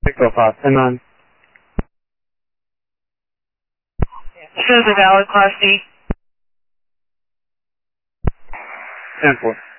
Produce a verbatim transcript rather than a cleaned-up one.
Echo five, ten nine. This is a valid Class D. ten four.